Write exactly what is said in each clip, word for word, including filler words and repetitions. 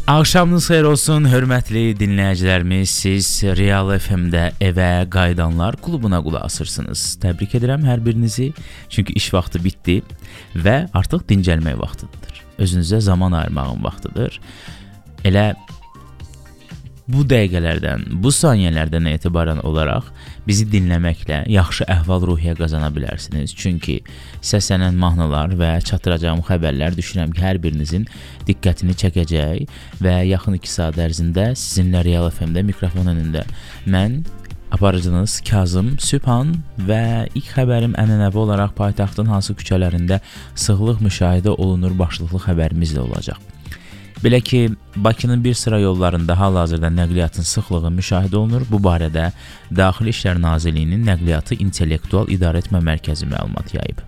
Axşamınız xeyir olsun, hörmətli dinləyicilərimiz. Siz Real F M-də Evə Qayıdanlar klubuna qulaq asırsınız. Təbrik edirəm hər birinizi, çünki iş vaxtı bitdi və artıq dincəlmək vaxtıdır. Özünüzə zaman ayırmağın vaxtıdır. Elə bu dəqiqələrdən, bu saniyələrdən etibarən olaraq bizi dinləməklə yaxşı əhval-ruhiyyə qazana bilərsiniz. Çünki səslənən mahnılar və çatdıracağım xəbərlər düşünürəm ki, hər birinizin diqqətini çəkəcək və yaxın iki saat ərzində sizinlə Real F M-də mikrofon önündə mən, aparıcınız Kazım Sübhan və ilk xəbərim ənənəvi olaraq paytaxtın hansı küçələrində sıxlıq müşahidə olunur başlıqlı xəbərimizlə olacaq. Belə ki, Bakının bir sıra yollarında hal-hazırda nəqliyyatın sıxlığı müşahidə olunur. Bu barədə Daxili İşlər Nazirliyinin Nəqliyyatı İntellektual İdarəetmə Mərkəzi məlumat yayıb.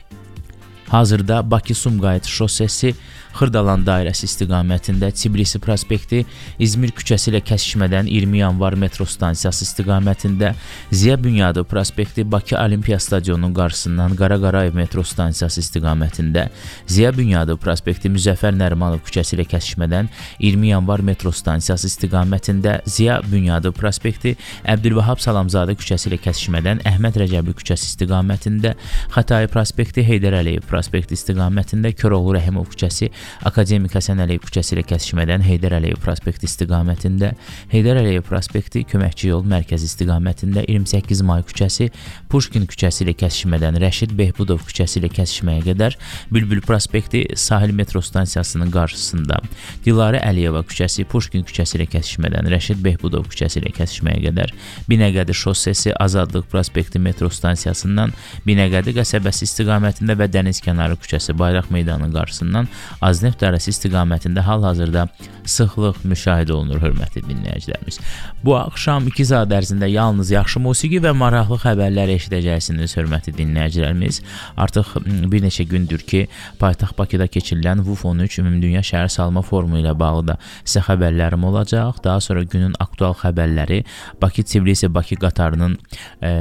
Hazırda Bakı-Sumqayıt şossesi Xırdalan dairəsi istiqamətində Tbilisi prospekti İzmir küçəsi ilə kəsişmədən iyirmi yanvar metro stansiyası istiqamətində, Ziya Bünyadov prospekti Bakı Olimpiya stadionunun qarşısından Qara Qarayev metro stansiyası istiqamətində, Ziya Bünyadov prospekti Müzəffər Nərimanov küçəsi ilə kəsişmədən iyirmi yanvar metro stansiyası istiqamətində, Ziya Bünyadov prospekti Əbdülvahab Salamzadə küçəsi ilə kəsişmədən Əhməd Rəcəbli küçəsi istiqamətində, Xətai prospekti Heydər Əliyev prospekti istiqamətində, Köroğlu Rəhimov küçəsi Akademik Həsən Əliyev küçəsi ilə kəsişmədən Heydər Əliyev prospekti istiqamətində, Heydər Əliyev prospekti Köməkçi yol mərkəzi istiqamətində, iyirmi səkkiz may küçəsi Puşkin küçəsi ilə kəsişmədən Rəşid Behbudov küçəsi ilə kəsişməyə qədər, Bülbül prospekti Sahil metro stansiyasının qarşısında, Dilarə Əliyeva küçəsi Puşkin küçəsi ilə kəsişmədən Rəşid Behbudov küçəsi ilə kəsişməyə qədər, Binəqədi şossesi Azadlıq prospekti metro stansiyasından Binəqədi qəsəbəsi istiqamətində və Dənizkənarı küçəsi Bayraq meydanının qarşısından Azneft dairəsi istiqamətində hal-hazırda sıxlıq müşahidə olunur, hörmətli dinləyicilərimiz. Bu axşam iki saat ərzində yalnız yaxşı musiqi və maraqlı xəbərlər eşidəcəksiniz, hörmətli dinləyicilərimiz. Artıq bir neçə gündür ki, paytaxt Bakıda keçirilən V U F on üç Ümumdünya Şəhər Salma Forumu ilə bağlı da sizə xəbərlərim olacaq. Daha sonra günün aktual xəbərləri, Bakı-Tbilisi-Bakı qatarının e,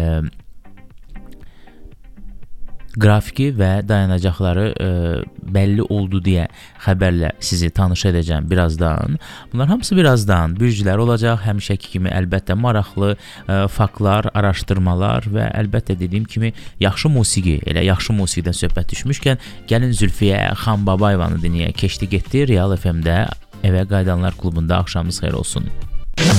qrafiki və dayanacaqları e, bəlli oldu deyə xəbərlə sizi tanış edəcəm birazdan. Bunlar hamısı birazdan, bürclər olacaq, həmişəki kimi əlbəttə maraqlı e, faktlar, araşdırmalar və əlbəttə dediyim kimi yaxşı musiqi, elə yaxşı musiqidən söhbət düşmüşkən gəlin Zülfiyə Xanbabayevanı dinləyək. Keçdi getdi Real F M-də Evə Qayıdanlar klubunda axşamınız xeyir olsun.